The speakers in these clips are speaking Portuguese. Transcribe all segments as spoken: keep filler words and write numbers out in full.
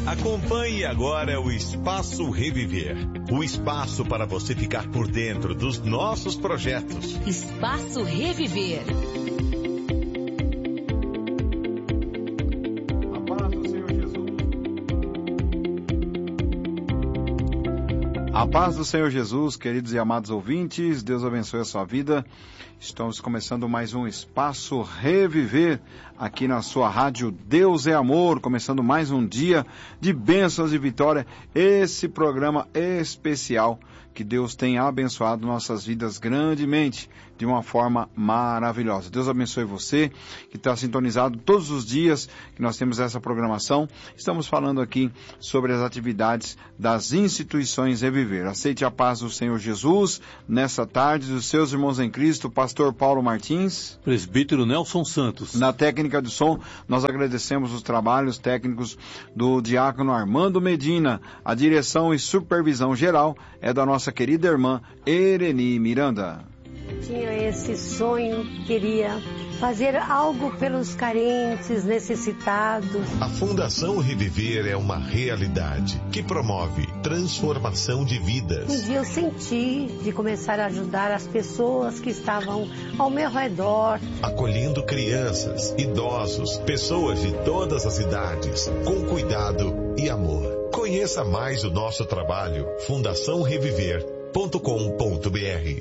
Acompanhe agora o Espaço Reviver. O espaço para você ficar por dentro dos nossos projetos. Espaço Reviver. A paz do Senhor Jesus. A paz do Senhor Jesus, queridos e amados ouvintes, Deus abençoe a sua vida. Estamos começando mais um Espaço Reviver aqui na sua rádio Deus é Amor, começando mais um dia de bênçãos e vitória, esse programa especial que Deus tem abençoado nossas vidas grandemente, de uma forma maravilhosa. Deus abençoe você que está sintonizado todos os dias que nós temos essa programação. Estamos falando aqui sobre as atividades das instituições Reviver. Aceite a paz do Senhor Jesus nessa tarde, dos seus irmãos em Cristo, Pastor Paulo Martins, Presbítero Nelson Santos. Na técnica de som, nós agradecemos os trabalhos técnicos do diácono Armando Medina. A direção e supervisão geral é da nossa querida irmã Ereni Miranda. Tinha esse sonho, queria fazer algo pelos carentes, necessitados. A Fundação Reviver é uma realidade que promove transformação de vidas. Um dia eu senti de começar a ajudar as pessoas que estavam ao meu redor. Acolhendo crianças, idosos, pessoas de todas as idades, com cuidado e amor. Conheça mais o nosso trabalho, fundação reviver ponto com ponto b r.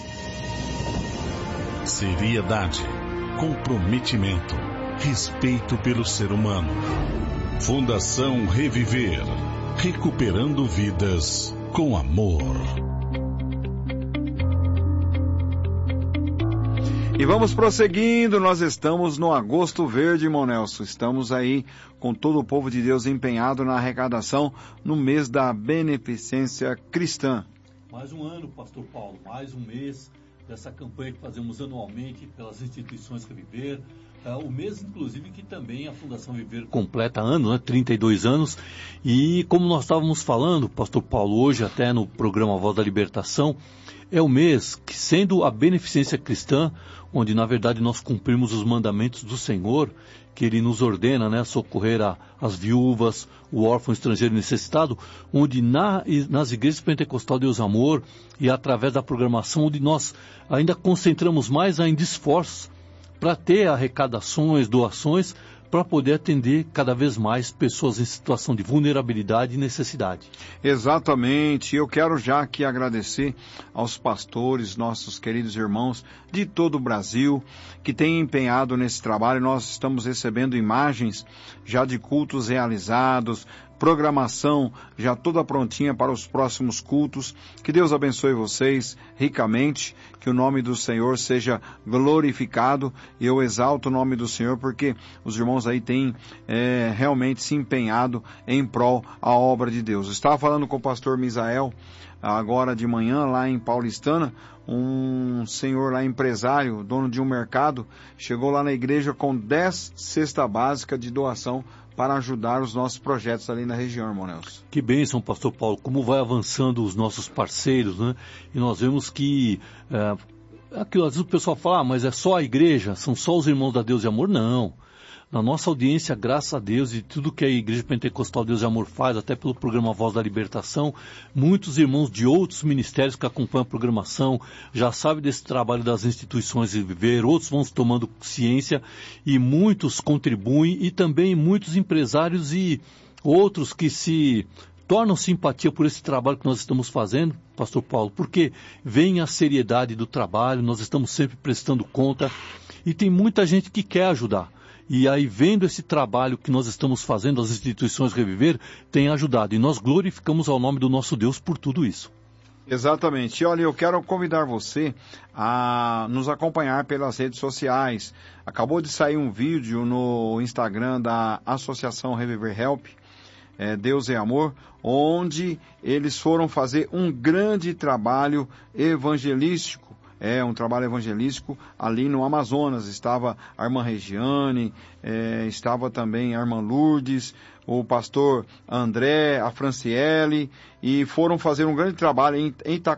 Seriedade, comprometimento, respeito pelo ser humano. Fundação Reviver, recuperando vidas com amor. E vamos prosseguindo, nós estamos no Agosto Verde, irmão Nelson. Estamos aí com todo o povo de Deus empenhado na arrecadação no mês da beneficência cristã. Mais um ano, Pastor Paulo, mais um mês dessa campanha que fazemos anualmente pelas instituições Reviver, uh, o mês inclusive que também a Fundação Reviver completa ano, né, trinta e dois anos, e como nós estávamos falando, Pastor Paulo, hoje até no programa Voz da Libertação, é o mês que, sendo a beneficência cristã, onde na verdade nós cumprimos os mandamentos do Senhor, que Ele nos ordena, né, socorrer a, as viúvas, o órfão estrangeiro necessitado, onde na, nas igrejas pentecostal Deus Amor e através da programação, onde nós ainda concentramos mais ainda esforços para ter arrecadações, doações, para poder atender cada vez mais pessoas em situação de vulnerabilidade e necessidade. Exatamente. Eu quero já aqui agradecer aos pastores, nossos queridos irmãos de todo o Brasil, que têm empenhado nesse trabalho. Nós estamos recebendo imagens já de cultos realizados, programação já toda prontinha para os próximos cultos. Que Deus abençoe vocês ricamente, que o nome do Senhor seja glorificado, e eu exalto o nome do Senhor porque os irmãos aí têm é, realmente se empenhado em prol a obra de Deus. Eu estava falando com o pastor Misael agora de manhã lá em Paulistana, um senhor lá empresário, dono de um mercado, chegou lá na igreja com dez cestas básicas de doação para ajudar os nossos projetos ali na região, irmão Nelson. Que bênção, Pastor Paulo, como vai avançando os nossos parceiros, né? E nós vemos que, é, aquilo, às vezes o pessoal fala, ah, mas é só a igreja, são só os irmãos da Deus e Amor. Não. Na nossa audiência, graças a Deus, e tudo que a Igreja Pentecostal Deus e Amor faz, até pelo programa Voz da Libertação, muitos irmãos de outros ministérios que acompanham a programação já sabem desse trabalho das instituições de viver, outros vão tomando ciência e muitos contribuem, e também muitos empresários e outros que se tornam simpatia por esse trabalho que nós estamos fazendo, Pastor Paulo, porque vem a seriedade do trabalho, nós estamos sempre prestando conta e tem muita gente que quer ajudar. E aí, vendo esse trabalho que nós estamos fazendo, as instituições Reviver, tem ajudado. E nós glorificamos ao nome do nosso Deus por tudo isso. Exatamente. E olha, eu quero convidar você a nos acompanhar pelas redes sociais. Acabou de sair um vídeo no Instagram da Associação Reviver Help, é, Deus é Amor, onde eles foram fazer um grande trabalho evangelístico é um trabalho evangelístico ali no Amazonas. Estava a irmã Regiane, é, estava também a irmã Lourdes, o pastor André, a Franciele, e foram fazer um grande trabalho em Ita-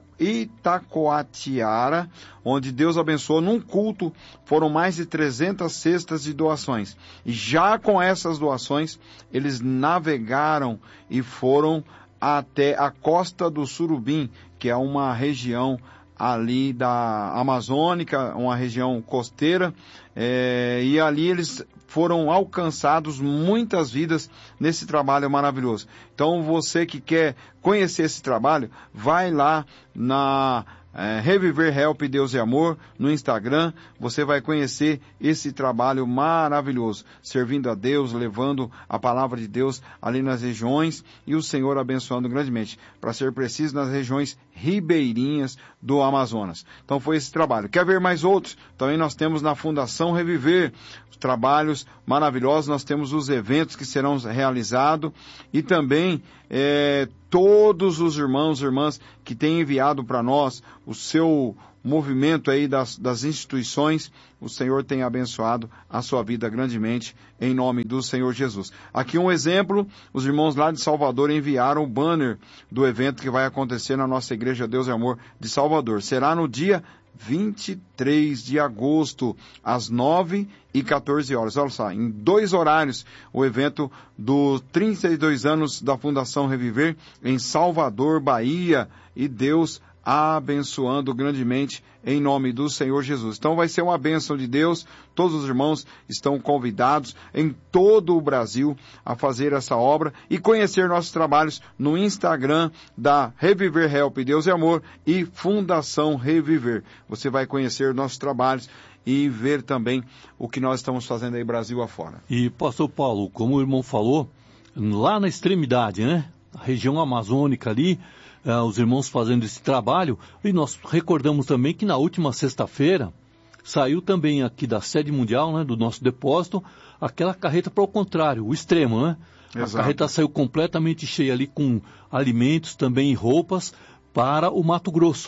Itacoatiara, onde Deus abençoou. Num culto, foram mais de trezentas cestas de doações. E já com essas doações, eles navegaram e foram até a Costa do Surubim, que é uma região ali da Amazônica, uma região costeira, é, e ali eles foram alcançados muitas vidas nesse trabalho maravilhoso. Então você que quer conhecer esse trabalho, vai lá na é, Reviver Help Deus e Amor no Instagram, você vai conhecer esse trabalho maravilhoso, servindo a Deus, levando a palavra de Deus ali nas regiões e o Senhor abençoando grandemente, para ser preciso, nas regiões ribeirinhas do Amazonas. Então foi esse trabalho. Quer ver mais outros? Também nós temos na Fundação Reviver trabalhos maravilhosos, nós temos os eventos que serão realizados e também é, todos os irmãos e irmãs que têm enviado para nós o seu movimento aí das, das instituições, o Senhor tem abençoado a sua vida grandemente, em nome do Senhor Jesus. Aqui um exemplo, os irmãos lá de Salvador enviaram o banner do evento que vai acontecer na nossa Igreja Deus e Amor de Salvador. Será no dia vinte e três de agosto, às nove e quatorze horas. Olha só, em dois horários, o evento dos trinta e dois anos da Fundação Reviver, em Salvador, Bahia, e Deus abençoando grandemente em nome do Senhor Jesus. Então vai ser uma bênção de Deus. Todos os irmãos estão convidados em todo o Brasil a fazer essa obra e conhecer nossos trabalhos no Instagram da Reviver Help Deus e Amor e Fundação Reviver. Você vai conhecer nossos trabalhos e ver também o que nós estamos fazendo aí Brasil afora. E pastor Paulo, como o irmão falou, lá na extremidade, né? A região amazônica ali, Uh, os irmãos fazendo esse trabalho, e nós recordamos também que na última sexta-feira saiu também aqui da sede mundial, né, do nosso depósito, aquela carreta para o contrário, o extremo, né? Exato. A carreta saiu completamente cheia ali com alimentos também e roupas para o Mato Grosso.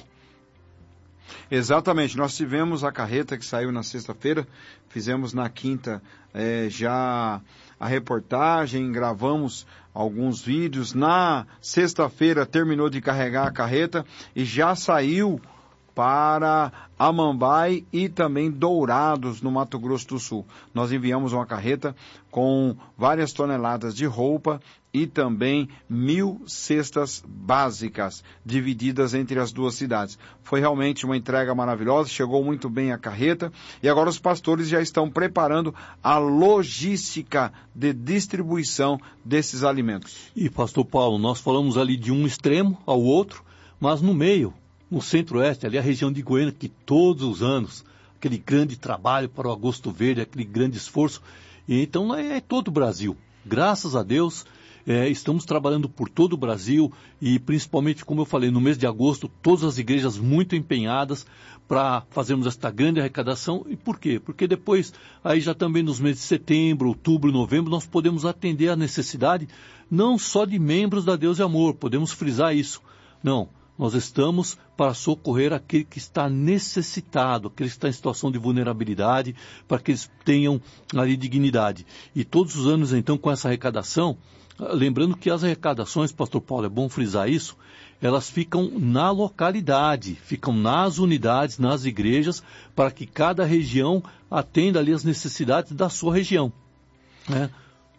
Exatamente, nós tivemos a carreta que saiu na sexta-feira, fizemos na quinta é, já a reportagem, gravamos alguns vídeos. Na sexta-feira terminou de carregar a carreta e já saiu para Amambai e também Dourados, no Mato Grosso do Sul. Nós enviamos uma carreta com várias toneladas de roupa e também mil cestas básicas, divididas entre as duas cidades. Foi realmente uma entrega maravilhosa, chegou muito bem a carreta, e agora os pastores já estão preparando a logística de distribuição desses alimentos. E pastor Paulo, nós falamos ali de um extremo ao outro, mas no meio, no centro-oeste, ali a região de Goiânia, que todos os anos, aquele grande trabalho para o Agosto Verde, aquele grande esforço, e então é todo o Brasil. Graças a Deus, é, estamos trabalhando por todo o Brasil e principalmente, como eu falei, no mês de agosto, todas as igrejas muito empenhadas para fazermos esta grande arrecadação. E por quê? Porque depois, aí já também nos meses de setembro, outubro, novembro, nós podemos atender a necessidade não só de membros da Deus e Amor, podemos frisar isso. Não. Nós estamos para socorrer aquele que está necessitado, aquele que está em situação de vulnerabilidade, para que eles tenham ali dignidade. E todos os anos, então, com essa arrecadação, lembrando que as arrecadações, pastor Paulo, é bom frisar isso, elas ficam na localidade, ficam nas unidades, nas igrejas, para que cada região atenda ali as necessidades da sua região, né?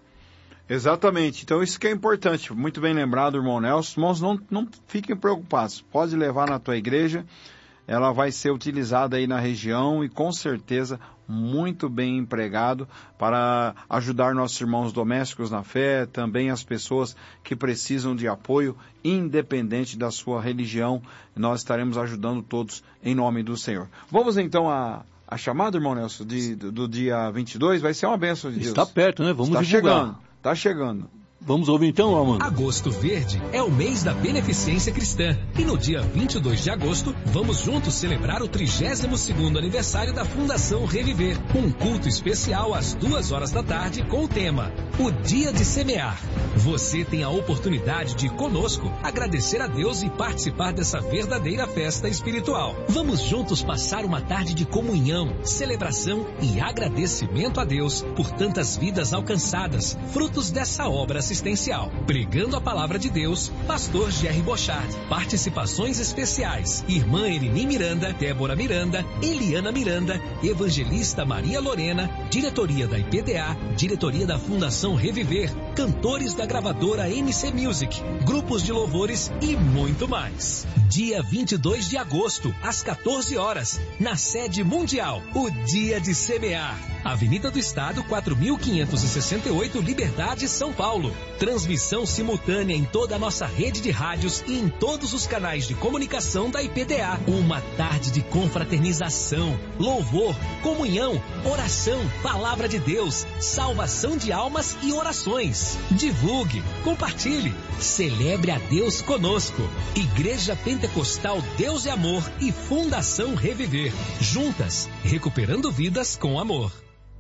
Exatamente, então isso que é importante, muito bem lembrado, irmão Nelson. Irmãos, não, não fiquem preocupados, pode levar na tua igreja, ela vai ser utilizada aí na região e com certeza muito bem empregado para ajudar nossos irmãos domésticos na fé, também as pessoas que precisam de apoio, independente da sua religião, nós estaremos ajudando todos em nome do Senhor. Vamos então a... a chamada, irmão Nelson, de, do, do dia vinte e dois, vai ser uma bênção de Deus. Está perto, né? Vamos Está divulgar. chegando. Está chegando. Vamos ouvir então, Amanda. Agosto Verde é o mês da beneficência cristã. E no dia vinte e dois de agosto, vamos juntos celebrar o trigésimo segundo aniversário da Fundação Reviver. Um culto especial às duas horas da tarde com o tema o Dia de Semear. Você tem a oportunidade de, conosco, agradecer a Deus e participar dessa verdadeira festa espiritual. Vamos juntos passar uma tarde de comunhão, celebração e agradecimento a Deus por tantas vidas alcançadas, frutos dessa obra assistencial. Pregando a palavra de Deus, Pastor Jerry Bochard. Participações especiais: Irmã Elini Miranda, Débora Miranda, Eliana Miranda, Evangelista Maria Lorena, diretoria da I P D A, diretoria da Fundação Reviver, cantores da gravadora M C Music, grupos de louvores e muito mais. Dia vinte e dois de agosto, às quatorze horas, na sede mundial, o Dia de Semear. Avenida do Estado, quatro mil quinhentos e sessenta e oito, Liberdade, São Paulo. Transmissão simultânea em toda a nossa rede de rádios e em todos os canais de comunicação da I P D A. Uma tarde de confraternização, louvor, comunhão, oração, palavra de Deus, salvação de almas e orações. Divulgue, compartilhe, celebre a Deus conosco. Igreja Pentecostal Deus e Amor e Fundação Reviver. Juntas, recuperando vidas com amor.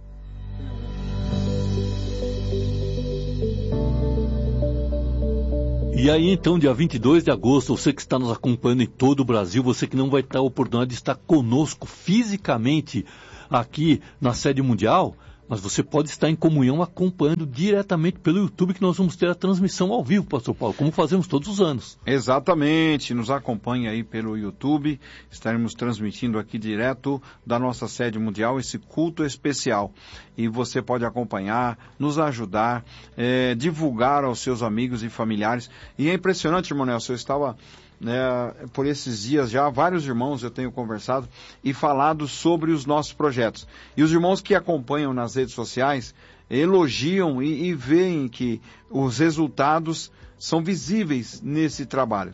E aí, então, dia vinte e dois de agosto, você que está nos acompanhando em todo o Brasil, você que não vai ter a oportunidade de estar conosco fisicamente aqui na sede mundial, mas você pode estar em comunhão acompanhando diretamente pelo YouTube, que nós vamos ter a transmissão ao vivo, Pastor Paulo, como fazemos todos os anos. Exatamente, nos acompanhe aí pelo YouTube, estaremos transmitindo aqui direto da nossa sede mundial esse culto especial. E você pode acompanhar, nos ajudar, é, divulgar aos seus amigos e familiares. E é impressionante, irmão Nelson, eu estava... É, por esses dias já, vários irmãos eu tenho conversado e falado sobre os nossos projetos. E os irmãos que acompanham nas redes sociais elogiam e, e veem que os resultados são visíveis nesse trabalho.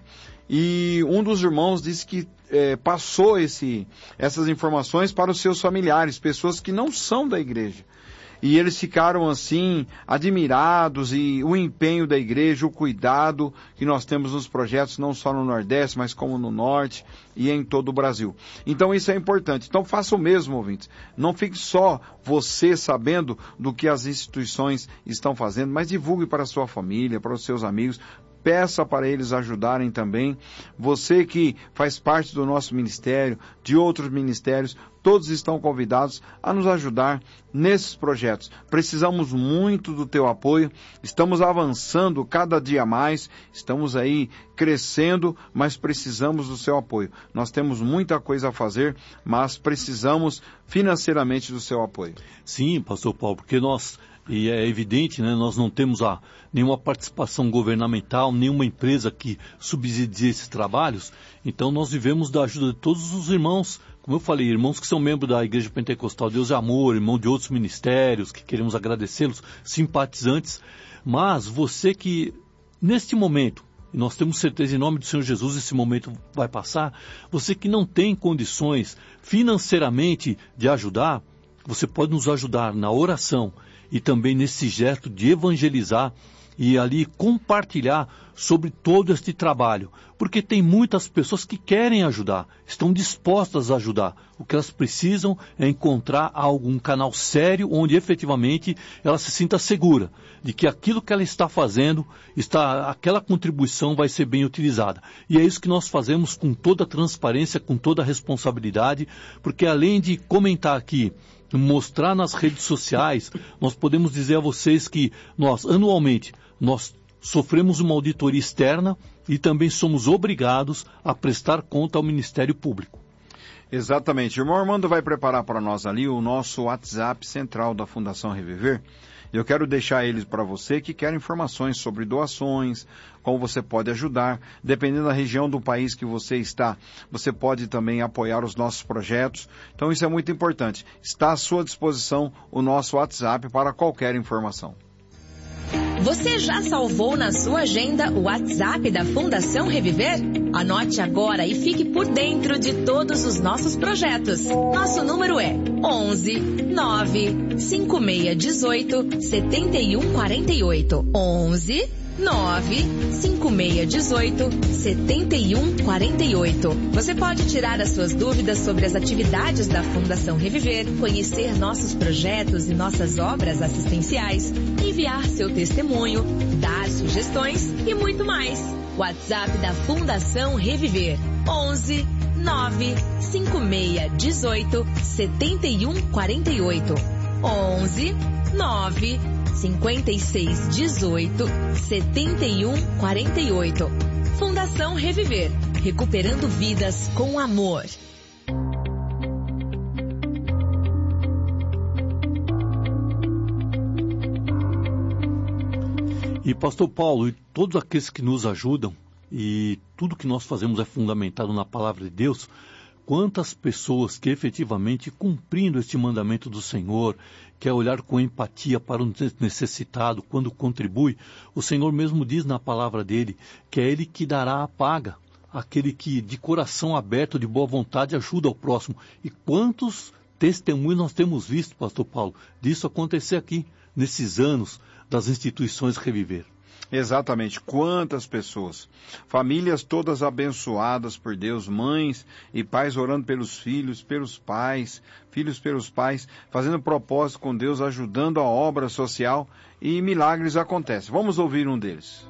E um dos irmãos disse que é, passou esse, essas informações para os seus familiares, pessoas que não são da igreja. E eles ficaram assim, admirados, e o empenho da igreja, o cuidado que nós temos nos projetos, não só no Nordeste, mas como no Norte e em todo o Brasil. Então isso é importante. Então faça o mesmo, ouvintes. Não fique só você sabendo do que as instituições estão fazendo, mas divulgue para a sua família, para os seus amigos. Peça para eles ajudarem também. Você que faz parte do nosso ministério, de outros ministérios, todos estão convidados a nos ajudar nesses projetos. Precisamos muito do teu apoio. Estamos avançando cada dia mais. Estamos aí crescendo, mas precisamos do seu apoio. Nós temos muita coisa a fazer, mas precisamos financeiramente do seu apoio. Sim, Pastor Paulo, porque nós... E é evidente, né, nós não temos a, nenhuma participação governamental, nenhuma empresa que subsidie esses trabalhos, então nós vivemos da ajuda de todos os irmãos, como eu falei, irmãos que são membros da Igreja Pentecostal Deus e Amor, irmãos de outros ministérios, que queremos agradecê-los, simpatizantes, mas você que, neste momento, e nós temos certeza em nome do Senhor Jesus, esse momento vai passar, você que não tem condições financeiramente de ajudar, você pode nos ajudar na oração, e também nesse gesto de evangelizar e ali compartilhar sobre todo este trabalho. Porque tem muitas pessoas que querem ajudar, estão dispostas a ajudar. O que elas precisam é encontrar algum canal sério onde efetivamente ela se sinta segura de que aquilo que ela está fazendo, está, aquela contribuição vai ser bem utilizada. E é isso que nós fazemos com toda a transparência, com toda a responsabilidade, porque além de comentar aqui, mostrar nas redes sociais, nós podemos dizer a vocês que nós, anualmente, nós sofremos uma auditoria externa e também somos obrigados a prestar conta ao Ministério Público. Exatamente. O irmão Armando vai preparar para nós ali o nosso WhatsApp central da Fundação Reviver. Eu quero deixar eles para você que quer informações sobre doações, como você pode ajudar, dependendo da região do país que você está, você pode também apoiar os nossos projetos. Então isso é muito importante. Está à sua disposição o nosso WhatsApp para qualquer informação. Você já salvou na sua agenda o WhatsApp da Fundação Reviver? Anote agora e fique por dentro de todos os nossos projetos. Nosso número é onze nove cinco seis um oito sete um quatro oito. onze nove cinco seis um oito sete um quatro oito. Você pode tirar as suas dúvidas sobre as atividades da Fundação Reviver, conhecer nossos projetos e nossas obras assistenciais, enviar seu testemunho, dar sugestões e muito mais. WhatsApp da Fundação Reviver onze nove cinco seis um oito sete um quatro oito. onze nove cinco seis um oito sete um quatro oito. Fundação Reviver, recuperando vidas com amor. E pastor Paulo, e todos aqueles que nos ajudam, e tudo que nós fazemos é fundamentado na palavra de Deus, quantas pessoas que efetivamente, cumprindo este mandamento do Senhor, quer olhar com empatia para o necessitado, quando contribui, o Senhor mesmo diz na palavra dele, que é ele que dará a paga, aquele que de coração aberto, de boa vontade, ajuda ao próximo. E quantos testemunhos nós temos visto, pastor Paulo, disso acontecer aqui, nesses anos das instituições Reviver. Exatamente, quantas pessoas, famílias todas abençoadas por Deus, mães e pais orando pelos filhos, pelos pais, filhos pelos pais, fazendo propósito com Deus, ajudando a obra social e milagres acontecem. Vamos ouvir um deles.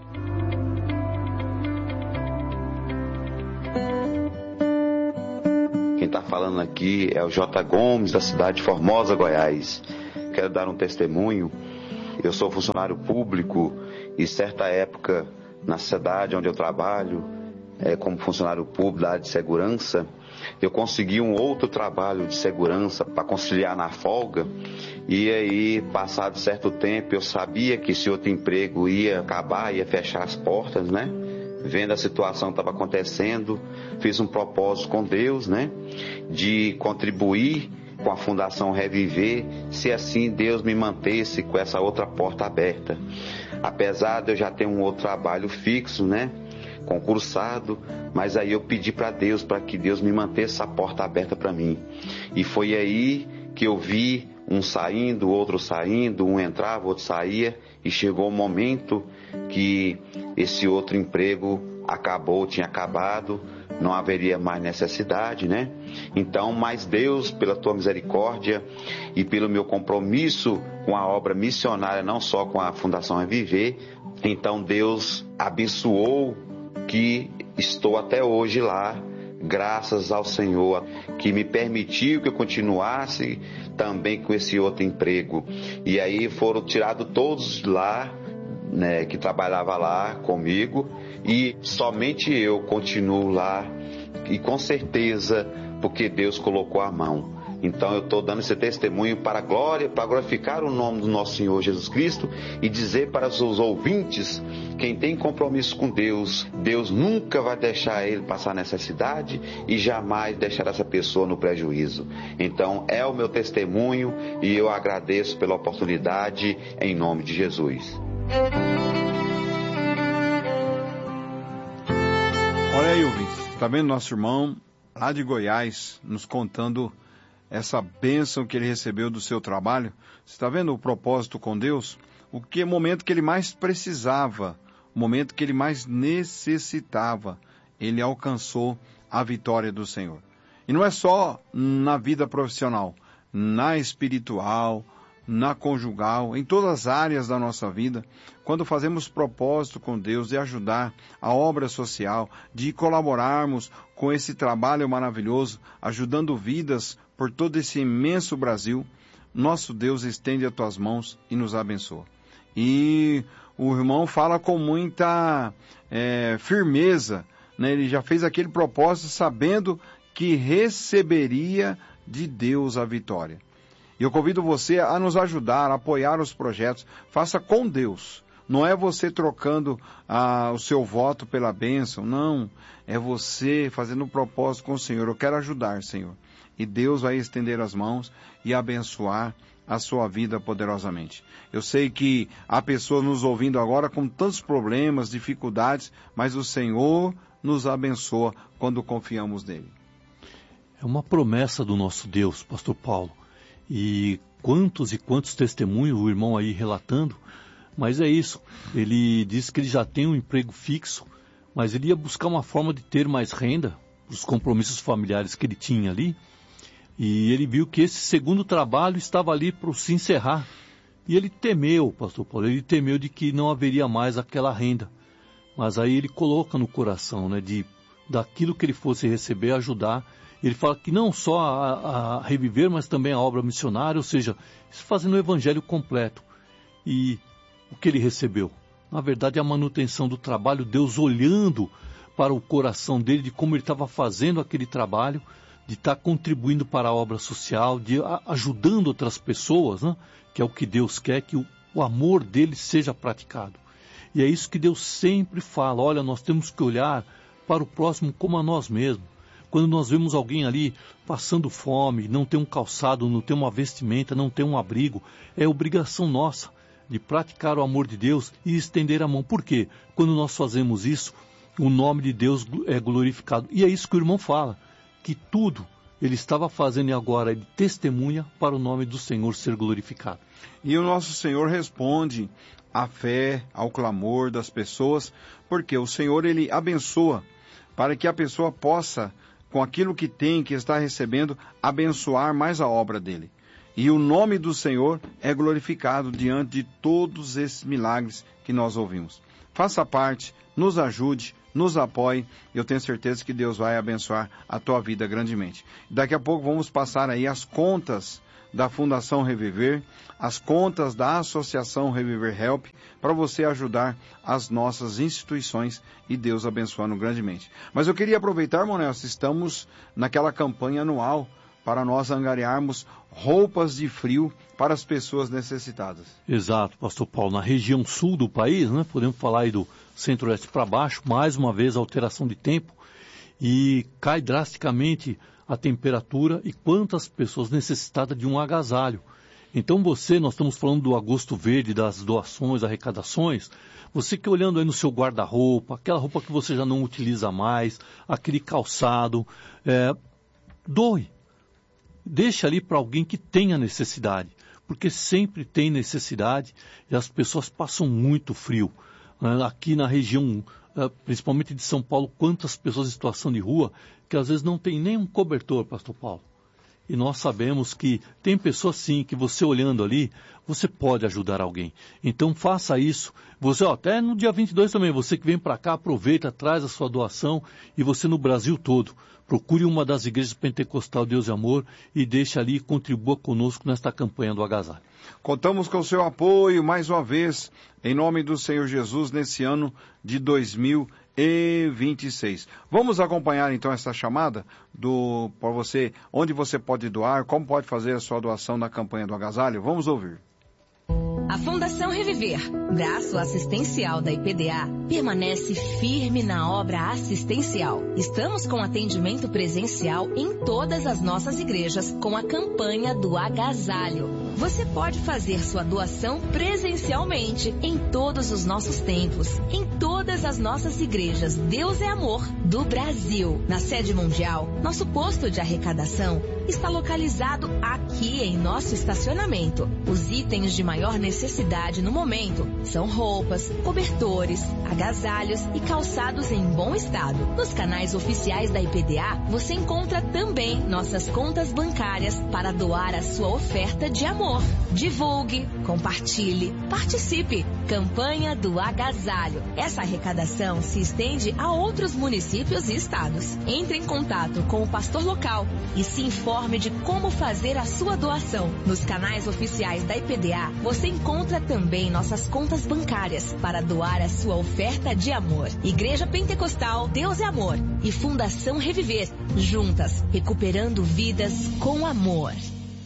Quem está falando aqui é o J. Gomes, da cidade de Formosa, Goiás. Quero dar um testemunho. Eu sou funcionário público e certa época na cidade onde eu trabalho, é, como funcionário público da área de segurança, eu consegui um outro trabalho de segurança para conciliar na folga. E aí, passado certo tempo, eu sabia que esse outro emprego ia acabar, ia fechar as portas, né? Vendo a situação que estava acontecendo, fiz um propósito com Deus, né? De contribuir com a Fundação Reviver, se assim Deus me mantesse com essa outra porta aberta. Apesar de eu já ter um outro trabalho fixo, né, concursado, mas aí eu pedi para Deus, para que Deus me mantesse essa porta aberta para mim. E foi aí que eu vi um saindo, outro saindo, um entrava, outro saía, e chegou o momento que esse outro emprego acabou, tinha acabado, não haveria mais necessidade, né? Então, mas Deus, pela tua misericórdia e pelo meu compromisso com a obra missionária, não só com a Fundação Reviver, então Deus abençoou que estou até hoje lá, graças ao Senhor, que me permitiu que eu continuasse também com esse outro emprego. E aí foram tirados todos lá, né, que trabalhava lá comigo, e somente eu continuo lá, e com certeza porque Deus colocou a mão. Então eu estou dando esse testemunho para a glória, para glorificar o nome do nosso Senhor Jesus Cristo e dizer para os ouvintes, quem tem compromisso com Deus, Deus nunca vai deixar ele passar necessidade e jamais deixar essa pessoa no prejuízo. Então é o meu testemunho e eu agradeço pela oportunidade em nome de Jesus. Olha aí, ouvintes, está vendo nosso irmão lá de Goiás nos contando essa bênção que ele recebeu do seu trabalho? Você está vendo o propósito com Deus? O que, o momento que ele mais precisava, o momento que ele mais necessitava, ele alcançou a vitória do Senhor. E não é só na vida profissional, na espiritual, na conjugal, em todas as áreas da nossa vida, quando fazemos propósito com Deus de ajudar a obra social, de colaborarmos com esse trabalho maravilhoso, ajudando vidas por todo esse imenso Brasil, nosso Deus estende as tuas mãos e nos abençoa. E o irmão fala com muita é, firmeza, né? Ele já fez aquele propósito sabendo que receberia de Deus a vitória. E eu convido você a nos ajudar, a apoiar os projetos. Faça com Deus. Não é você trocando ah, o seu voto pela bênção. Não. É você fazendo um propósito com o Senhor. Eu quero ajudar, Senhor. E Deus vai estender as mãos e abençoar a sua vida poderosamente. Eu sei que há pessoas nos ouvindo agora com tantos problemas, dificuldades, mas o Senhor nos abençoa quando confiamos nele. É uma promessa do nosso Deus, pastor Paulo. E quantos e quantos testemunhos o irmão aí relatando, Mas é isso, ele disse que ele já tem um emprego fixo, mas ele ia buscar uma forma de ter mais renda, os compromissos familiares que ele tinha ali, e ele viu que esse segundo trabalho estava ali para se encerrar. E ele temeu, pastor Paulo, ele temeu de que não haveria mais aquela renda. Mas aí ele coloca no coração, né, de daquilo que ele fosse receber, ajudar. Ele fala que não só a, a reviver, mas também a obra missionária, ou seja, fazendo o evangelho completo. E o que ele recebeu? Na verdade, a manutenção do trabalho, Deus olhando para o coração dele, de como ele estava fazendo aquele trabalho, de estar contribuindo para a obra social, de a, ajudando outras pessoas, né? Que é o que Deus quer, que o, o amor dele seja praticado. E é isso que Deus sempre fala, olha, nós temos que olhar para o próximo como a nós mesmos. Quando nós vemos alguém ali passando fome, não tem um calçado, não tem uma vestimenta, não tem um abrigo, é obrigação nossa de praticar o amor de Deus e estender a mão. Por quê? Quando nós fazemos isso, o nome de Deus é glorificado. E é isso que o irmão fala, que tudo ele estava fazendo e agora ele testemunha para o nome do Senhor ser glorificado. E o nosso Senhor responde à fé, ao clamor das pessoas, porque o Senhor ele abençoa para que a pessoa possa, com aquilo que tem, que está recebendo, abençoar mais a obra dele. E o nome do Senhor é glorificado diante de todos esses milagres que nós ouvimos. Faça parte, nos ajude, nos apoie. Eu tenho certeza que Deus vai abençoar a tua vida grandemente. Daqui a pouco vamos passar aí as contas da Fundação Reviver, as contas da Associação Reviver Help, para você ajudar as nossas instituições e Deus abençoando grandemente. Mas eu queria aproveitar, irmão Nelson, estamos naquela campanha anual para nós angariarmos roupas de frio para as pessoas necessitadas. Exato, pastor Paulo. Na região sul do país, né, podemos falar aí do centro-oeste para baixo, mais uma vez alteração de tempo, e cai drasticamente a temperatura e quantas pessoas necessitadas de um agasalho. Então você, nós estamos falando do agosto verde, das doações, arrecadações, você que olhando aí no seu guarda-roupa, aquela roupa que você já não utiliza mais, aquele calçado, é, doe. Deixa ali para alguém que tenha necessidade, porque sempre tem necessidade e as pessoas passam muito frio. Aqui na região, principalmente de São Paulo, quantas pessoas em situação de rua que às vezes não tem nem um cobertor, pastor Paulo. E nós sabemos que tem pessoas sim, que você olhando ali, você pode ajudar alguém. Então faça isso. Você, ó, até no dia vinte e dois também, você que vem para cá, aproveita, traz a sua doação, e você no Brasil todo, procure uma das igrejas pentecostal Deus e Amor e deixe ali e contribua conosco nesta campanha do agasalho. Contamos com o seu apoio mais uma vez, em nome do Senhor Jesus, nesse ano de dois mil e vinte e seis. Vamos acompanhar então essa chamada do para você, onde você pode doar, como pode fazer a sua doação na campanha do agasalho. Vamos ouvir. A Fundação Reviver, braço assistencial da I P D A, permanece firme na obra assistencial. Estamos com atendimento presencial em todas as nossas igrejas com a campanha do agasalho. Você pode fazer sua doação presencialmente em todos os nossos templos, em todas as nossas igrejas Deus é Amor do Brasil. Na sede mundial, nosso posto de arrecadação está localizado aqui em nosso estacionamento. Os itens de maior necessidade no momento são roupas, cobertores, agasalhos e calçados em bom estado. Nos canais oficiais da I P D A, você encontra também nossas contas bancárias para doar a sua oferta de amor. Divulgue, compartilhe, participe. Campanha do agasalho. Essa arrecadação se estende a outros municípios e estados. Entre em contato com o pastor local e se informe de como fazer a sua doação. Nos canais oficiais da I P D A, você encontra também nossas contas bancárias para doar a sua oferta de amor. Igreja Pentecostal Deus é Amor e Fundação Reviver, juntas, recuperando vidas com amor.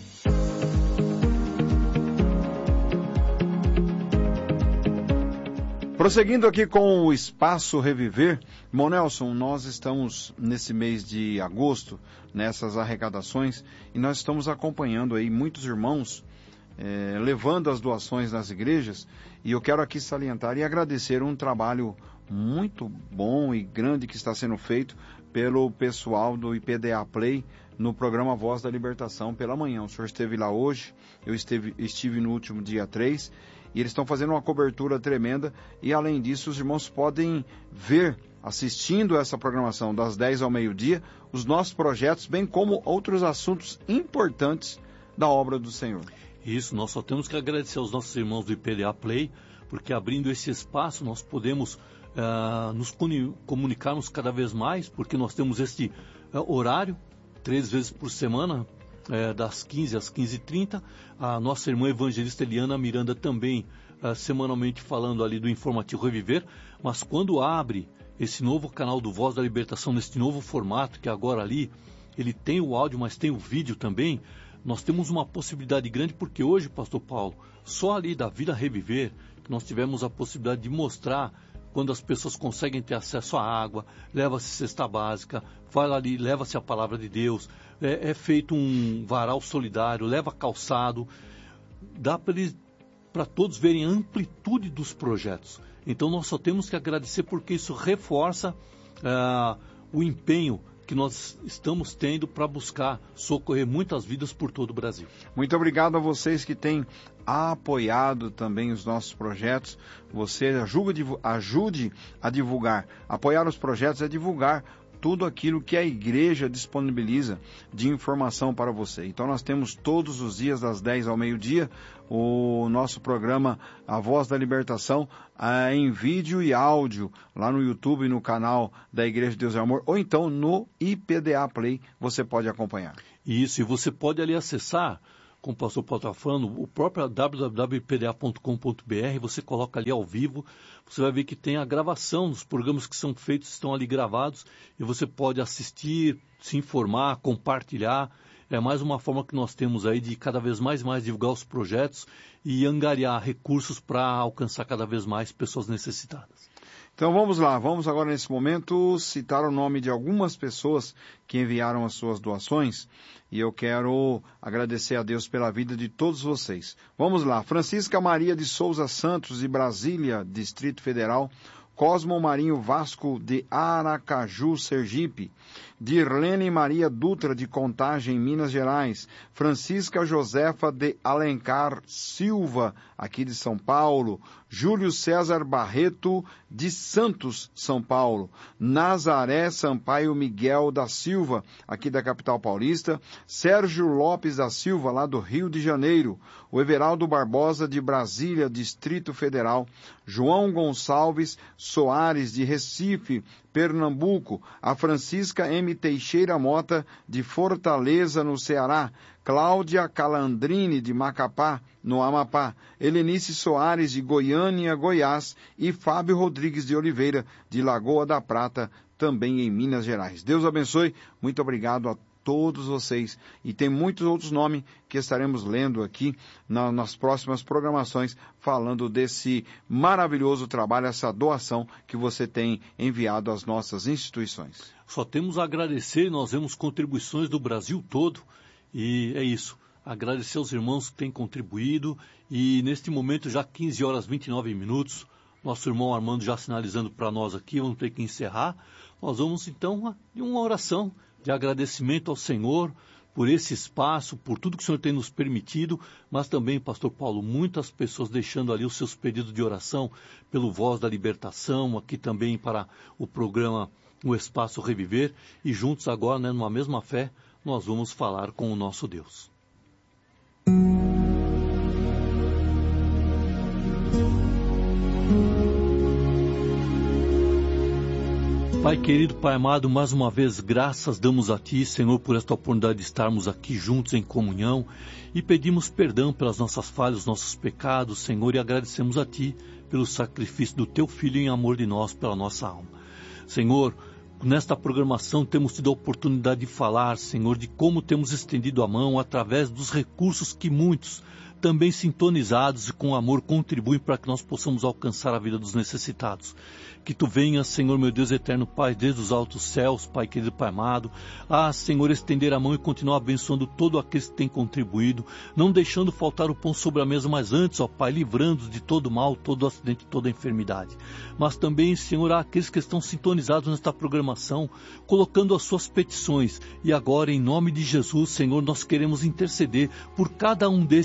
Prosseguindo aqui com o Espaço Reviver, irmão Nelson, nós estamos nesse mês de agosto, nessas arrecadações, e nós estamos acompanhando aí muitos irmãos é, levando as doações nas igrejas, e eu quero aqui salientar e agradecer um trabalho muito bom e grande que está sendo feito pelo pessoal do I P D A Play no programa Voz da Libertação pela manhã. O senhor esteve lá hoje, eu esteve, estive no último dia três, e eles estão fazendo uma cobertura tremenda, e além disso os irmãos podem ver, assistindo essa programação das dez ao meio-dia, os nossos projetos, bem como outros assuntos importantes da obra do Senhor. Isso, nós só temos que agradecer aos nossos irmãos do I P D A Play, porque abrindo esse espaço nós podemos uh, nos comunicarmos cada vez mais, porque nós temos este uh, horário, três vezes por semana, uh, das quinze às quinze e trinta. A nossa irmã evangelista Eliana Miranda também uh, semanalmente falando ali do Informativo Reviver, mas quando abre esse novo canal do Voz da Libertação, nesse novo formato, que agora ali ele tem o áudio, mas tem o vídeo também, nós temos uma possibilidade grande, porque hoje, pastor Paulo, só ali da Vida Reviver, que nós tivemos a possibilidade de mostrar quando as pessoas conseguem ter acesso à água, leva-se cesta básica, vai ali, leva-se a palavra de Deus, é, é feito um varal solidário, leva calçado, dá para todos verem a amplitude dos projetos. Então nós só temos que agradecer, porque isso reforça uh, o empenho que nós estamos tendo para buscar socorrer muitas vidas por todo o Brasil. Muito obrigado a vocês que têm apoiado também os nossos projetos. Você ajude, ajude a divulgar. Apoiar os projetos é divulgar tudo aquilo que a igreja disponibiliza de informação para você. Então nós temos todos os dias das dez ao meio-dia o nosso programa A Voz da Libertação eh, em vídeo e áudio lá no YouTube e no canal da Igreja de Deus e Amor, ou então no I P D A Play você pode acompanhar. Isso, e você pode ali acessar, como o pastor Paulo está falando, o próprio w w w ponto i p d a ponto com ponto b r, você coloca ali ao vivo, você vai ver que tem a gravação dos programas que são feitos, estão ali gravados, e você pode assistir, se informar, compartilhar. É mais uma forma que nós temos aí de cada vez mais e mais divulgar os projetos e angariar recursos para alcançar cada vez mais pessoas necessitadas. Então vamos lá, vamos agora nesse momento citar o nome de algumas pessoas que enviaram as suas doações, e eu quero agradecer a Deus pela vida de todos vocês. Vamos lá, Francisca Maria de Souza Santos, de Brasília, Distrito Federal, Cosmo Marinho Vasco, de Aracaju, Sergipe, Dirlene Maria Dutra, de Contagem, Minas Gerais, Francisca Josefa de Alencar Silva, aqui de São Paulo, Júlio César Barreto, de Santos, São Paulo, Nazaré Sampaio Miguel da Silva, aqui da capital paulista, Sérgio Lopes da Silva, lá do Rio de Janeiro, o Everaldo Barbosa, de Brasília, Distrito Federal, João Gonçalves Soares, de Recife, Pernambuco, a Francisca M. Teixeira Mota, de Fortaleza, no Ceará, Cláudia Calandrini, de Macapá, no Amapá, Helenice Soares, de Goiânia, Goiás, e Fábio Rodrigues de Oliveira, de Lagoa da Prata, também em Minas Gerais. Deus abençoe, muito obrigado a todos vocês. E tem muitos outros nomes que estaremos lendo aqui na, nas próximas programações, falando desse maravilhoso trabalho, essa doação que você tem enviado às nossas instituições. Só temos a agradecer, nós vemos contribuições do Brasil todo, e é isso. Agradecer aos irmãos que têm contribuído, e neste momento, já quinze horas e vinte e nove minutos, nosso irmão Armando já sinalizando para nós aqui, vamos ter que encerrar. Nós vamos então de uma oração de agradecimento ao Senhor por esse espaço, por tudo que o Senhor tem nos permitido, mas também, pastor Paulo, muitas pessoas deixando ali os seus pedidos de oração pelo Voz da Libertação, aqui também para o programa O Espaço Reviver, e juntos agora, né, numa mesma fé, nós vamos falar com o nosso Deus. Pai querido, Pai amado, mais uma vez graças damos a Ti, Senhor, por esta oportunidade de estarmos aqui juntos em comunhão, e pedimos perdão pelas nossas falhas, nossos pecados, Senhor, e agradecemos a Ti pelo sacrifício do Teu Filho em amor de nós, pela nossa alma. Senhor, nesta programação temos tido a oportunidade de falar, Senhor, de como temos estendido a mão através dos recursos que muitos, também sintonizados e com amor, contribuem para que nós possamos alcançar a vida dos necessitados. Que Tu venhas, Senhor, meu Deus eterno Pai, desde os altos céus, Pai querido, Pai amado, ah, Senhor, estender a mão e continuar abençoando todo aquele que tem contribuído, não deixando faltar o pão sobre a mesa, mas antes, ó Pai, livrando-os de todo mal, todo acidente, toda enfermidade. Mas também, Senhor, há aqueles que estão sintonizados nesta programação, colocando as suas petições, e agora, em nome de Jesus, Senhor, nós queremos interceder por cada um desses que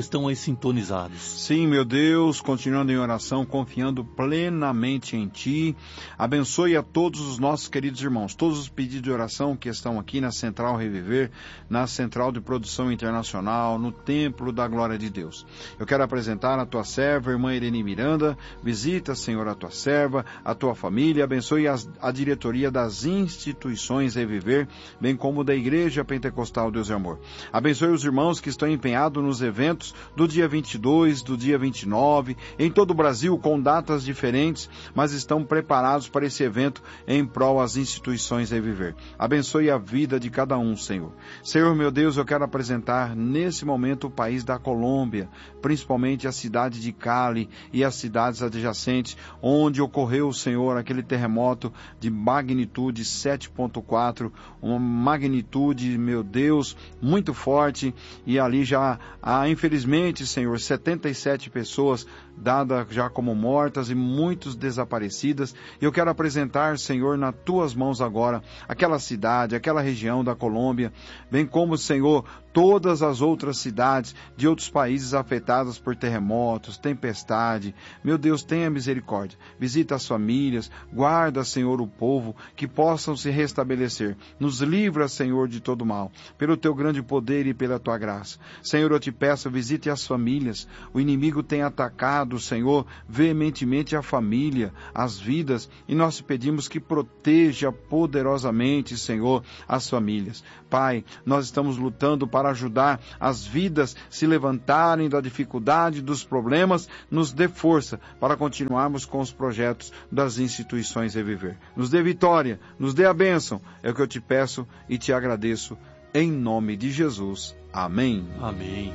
estão aí sintonizados. Sim, meu Deus, continuando em oração, confiando plenamente em Ti. Abençoe a todos os nossos queridos irmãos, todos os pedidos de oração que estão aqui na Central Reviver, na Central de Produção Internacional, no Templo da Glória de Deus. Eu quero apresentar a Tua serva, irmã Irene Miranda. Visita, Senhor, a Tua serva, a Tua família. Abençoe as, a diretoria das instituições Reviver, bem como da Igreja Pentecostal Deus e Amor. Abençoe os irmãos que estão empenhados nos eventos do dia vinte e dois, do dia vinte e nove, em todo o Brasil, com datas diferentes, mas estão preparados para esse evento em prol às instituições Reviver. Abençoe a vida de cada um, Senhor. Senhor, meu Deus, eu quero apresentar nesse momento o país da Colômbia, principalmente a cidade de Cali e as cidades adjacentes, onde ocorreu, Senhor, aquele terremoto de magnitude sete ponto quatro, uma magnitude, meu Deus, muito forte, e ali já há, infelizmente, Senhor, setenta e sete pessoas dadas já como mortas e muitos desaparecidas. E eu quero apresentar, Senhor, nas Tuas mãos agora, aquela cidade, aquela região da Colômbia, bem como, Senhor, todas as outras cidades de outros países afetadas por terremotos, tempestade. Meu Deus, tenha misericórdia. Visita as famílias, guarda, Senhor, o povo, que possam se restabelecer. Nos livra, Senhor, de todo mal, pelo Teu grande poder e pela Tua graça. Senhor, eu te peço, visite as famílias. O inimigo tem atacado, Senhor, veementemente a família, as vidas, e nós te pedimos que proteja poderosamente, Senhor, as famílias. Pai, nós estamos lutando para ajudar as vidas se levantarem da dificuldade, dos problemas. Nos dê força para continuarmos com os projetos das instituições Reviver. Nos dê vitória, nos dê a bênção. É o que eu te peço e te agradeço em nome de Jesus. Amém. Amém.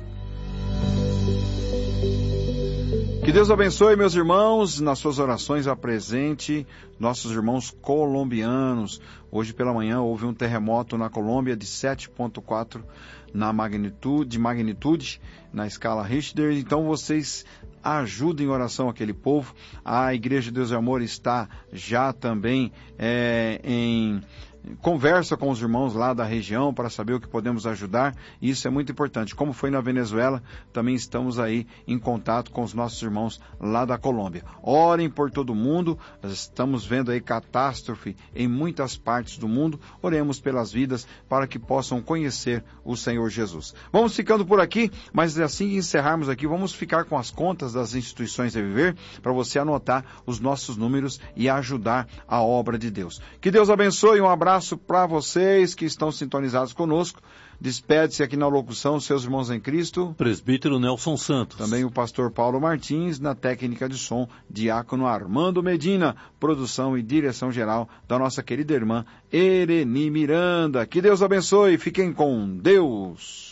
Que Deus abençoe, meus irmãos, nas suas orações apresente nossos irmãos colombianos. Hoje pela manhã houve um terremoto na Colômbia de sete ponto quatro na magnitude, de magnitude na escala Richter. Então vocês ajudem em oração aquele povo. A Igreja de Deus e Amor está já também é, em conversa com os irmãos lá da região para saber o que podemos ajudar. Isso é muito importante. Como foi na Venezuela, também estamos aí em contato com os nossos irmãos lá da Colômbia. Orem por todo mundo. Estamos vendo aí catástrofe em muitas partes do mundo. Oremos pelas vidas para que possam conhecer o Senhor Jesus. Vamos ficando por aqui, mas assim que encerrarmos aqui, vamos ficar com as contas das instituições Reviver para você anotar os nossos números e ajudar a obra de Deus. Que Deus abençoe. Um abraço para vocês que estão sintonizados conosco. Despede-se aqui na locução, seus irmãos em Cristo. Presbítero Nelson Santos. Também o pastor Paulo Martins, na técnica de som, diácono Armando Medina, produção e direção geral da nossa querida irmã Irene Miranda. Que Deus abençoe, fiquem com Deus.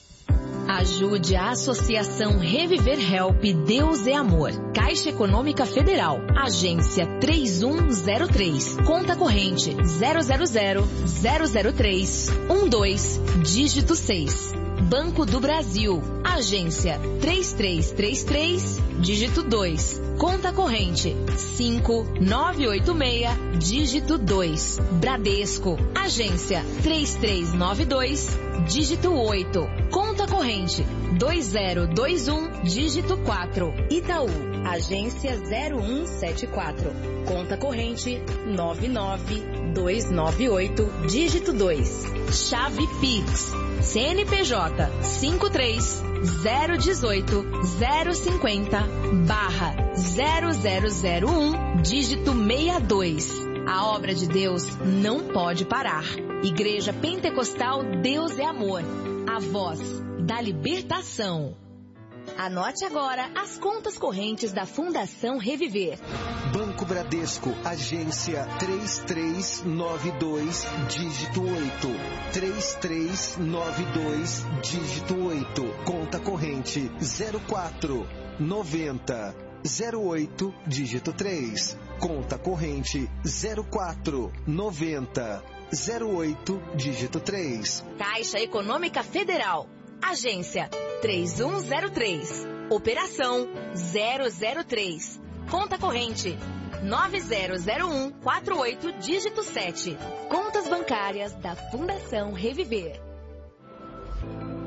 Ajude a Associação Reviver Help Deus é Amor. Caixa Econômica Federal. Agência três um zero três. Conta corrente zero zero zero zero zero três um dois, dígito seis. Banco do Brasil. Agência três três três três, dígito dois. Conta corrente cinco nove oito seis, dígito dois. Bradesco. Agência três três nove dois, dígito oito. Conta corrente dois zero dois um, dígito quatro. Itaú. Agência zero um sete quatro. Conta corrente nove nove dois nove oito, dígito dois. Chave Pix. C N P J cinco três zero um oito zero cinco zero barra zero zero zero um, dígito sessenta e dois. A obra de Deus não pode parar. Igreja Pentecostal Deus é Amor. A voz da libertação. Anote agora as contas correntes da Fundação Reviver. Banco Bradesco, agência três três nove dois, dígito oito. três três nove dois, dígito oito. Conta corrente zero quatro noventa zero oito, dígito três. Conta corrente zero quatro noventa zero oito, dígito três. Caixa Econômica Federal. Agência três um zero três. Operação zero zero três. Conta corrente nove zero zero um quatro oito, dígito sete. Contas bancárias da Fundação Reviver.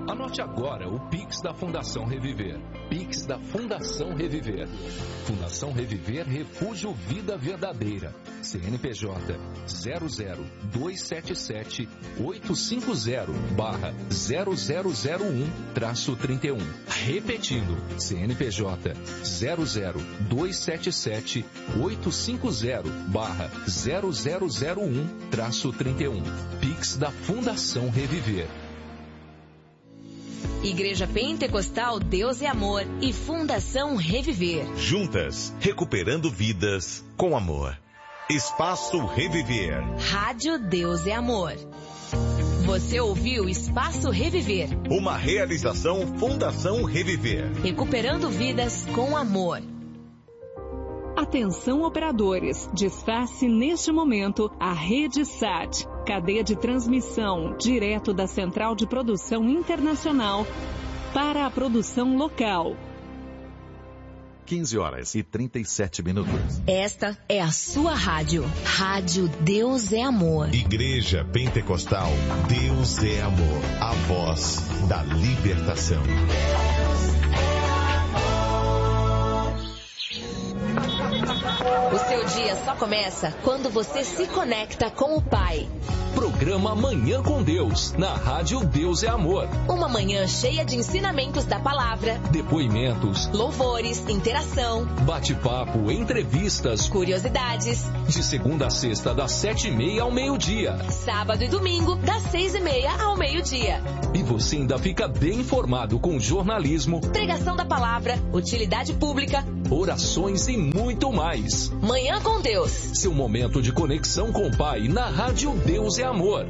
Anote agora o Pix da Fundação Reviver. Pix da Fundação Reviver. Fundação Reviver Refúgio Vida Verdadeira. C N P J zero zero dois sete sete oito cinco zero barra zero zero zero um traço trinta e um. Repetindo, C N P J zero zero dois sete sete oito cinco zero barra zero zero zero um traço trinta e um. Pix da Fundação Reviver. Igreja Pentecostal Deus é Amor e Fundação Reviver. Juntas, recuperando vidas com amor. Espaço Reviver. Rádio Deus é Amor. Você ouviu Espaço Reviver. Uma realização Fundação Reviver. Recuperando vidas com amor. Atenção operadores, desface neste momento a Rede Sat, cadeia de transmissão direto da Central de Produção Internacional para a produção local. quinze horas e trinta e sete minutos. Esta é a sua rádio. Rádio Deus é Amor. Igreja Pentecostal Deus é Amor. A voz da libertação. O seu dia só começa quando você se conecta com o Pai. Programa Manhã com Deus, na Rádio Deus é Amor. Uma manhã cheia de ensinamentos da palavra, depoimentos, louvores, interação, bate-papo, entrevistas, curiosidades. De segunda a sexta, das sete e meia ao meio-dia. Sábado e domingo, das seis e meia ao meio-dia. E você ainda fica bem informado com jornalismo, pregação da palavra, utilidade pública, orações e muito mais. Manhã com Deus. Seu momento de conexão com o Pai na Rádio Deus é Amor.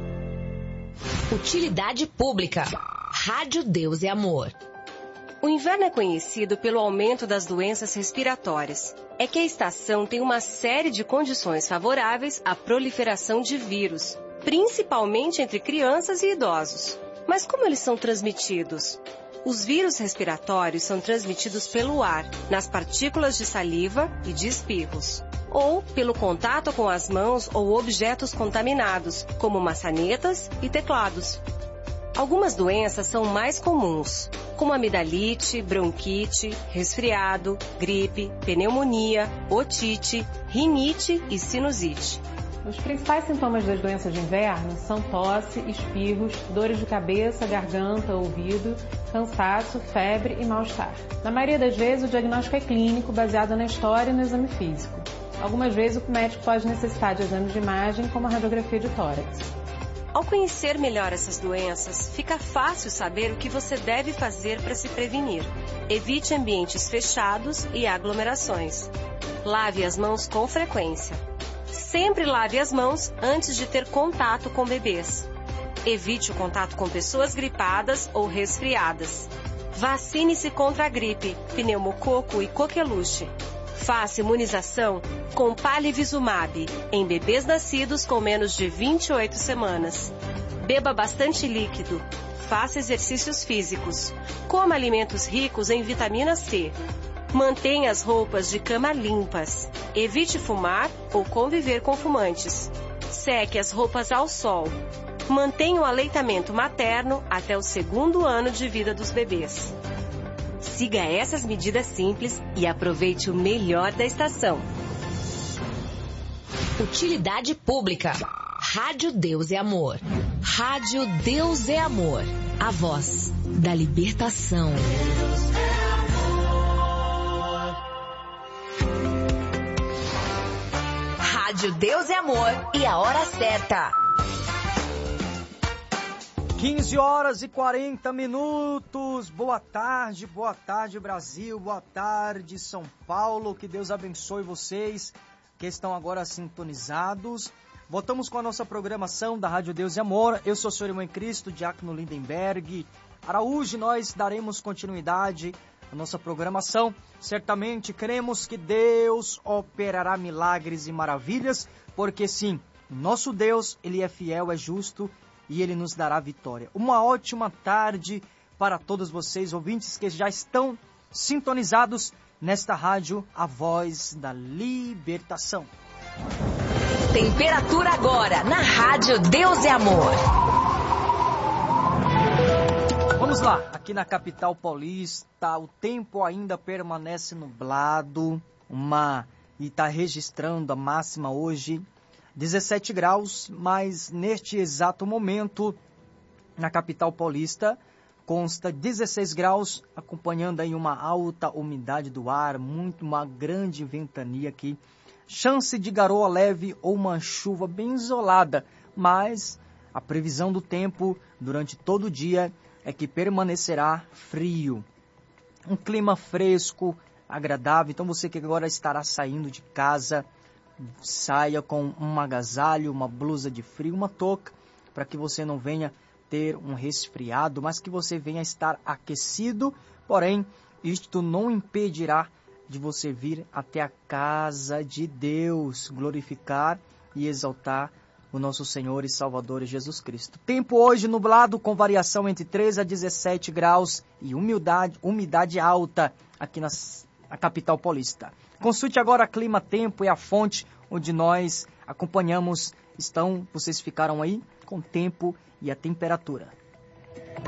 Utilidade pública. Rádio Deus é Amor. O inverno é conhecido pelo aumento das doenças respiratórias. É que a estação tem uma série de condições favoráveis à proliferação de vírus, principalmente entre crianças e idosos. Mas como eles são transmitidos? Os vírus respiratórios são transmitidos pelo ar, nas partículas de saliva e de espirros, ou pelo contato com as mãos ou objetos contaminados, como maçanetas e teclados. Algumas doenças são mais comuns, como amidalite, bronquite, resfriado, gripe, pneumonia, otite, rinite e sinusite. Os principais sintomas das doenças de inverno são tosse, espirros, dores de cabeça, garganta, ouvido, cansaço, febre e mal-estar. Na maioria das vezes, o diagnóstico é clínico, baseado na história e no exame físico. Algumas vezes, o médico pode necessitar de exames de imagem, como a radiografia de tórax. Ao conhecer melhor essas doenças, fica fácil saber o que você deve fazer para se prevenir. Evite ambientes fechados e aglomerações. Lave as mãos com frequência. Sempre lave as mãos antes de ter contato com bebês. Evite o contato com pessoas gripadas ou resfriadas. Vacine-se contra a gripe, pneumococo e coqueluche. Faça imunização com Palivizumab em bebês nascidos com menos de vinte e oito semanas. Beba bastante líquido. Faça exercícios físicos. Coma alimentos ricos em vitamina C. Mantenha as roupas de cama limpas. Evite fumar ou conviver com fumantes. Seque as roupas ao sol. Mantenha o aleitamento materno até o segundo ano de vida dos bebês. Siga essas medidas simples e aproveite o melhor da estação. Utilidade pública. Rádio Deus é Amor. Rádio Deus é Amor. A voz da libertação. Rádio Deus é Amor e a hora certa. quinze horas e quarenta minutos. Boa tarde, boa tarde Brasil, boa tarde São Paulo. Que Deus abençoe vocês que estão agora sintonizados. Voltamos com a nossa programação da Rádio Deus e Amor. Eu sou o senhor irmão em Cristo, Diácono Lindenberg Araújo, e nós daremos continuidade à nossa programação. Certamente cremos que Deus operará milagres e maravilhas, porque sim, nosso Deus, Ele é fiel, é justo e Ele nos dará vitória. Uma ótima tarde para todos vocês, ouvintes que já estão sintonizados nesta rádio, a voz da libertação. Temperatura agora na Rádio Deus é Amor. Vamos Vamos lá, aqui na capital paulista, o tempo ainda permanece nublado, uma e está registrando a máxima hoje dezessete graus, mas neste exato momento, na capital paulista, consta dezesseis graus, acompanhando aí uma alta umidade do ar, muito uma grande ventania aqui. Chance de garoa leve ou uma chuva bem isolada, mas a previsão do tempo durante todo o dia é que permanecerá frio. Um clima fresco, agradável. Então você que agora estará saindo de casa, saia com um agasalho, uma blusa de frio, uma touca, para que você não venha ter um resfriado, mas que você venha estar aquecido. Porém, isto não impedirá de você vir até a casa de Deus, glorificar e exaltar o nosso Senhor e Salvador Jesus Cristo. Tempo hoje nublado, com variação entre três a dezessete graus e umidade, umidade alta aqui na, na capital paulista. Consulte agora Clima Tempo e a fonte onde nós acompanhamos. Estão, vocês ficaram aí com o tempo e a temperatura.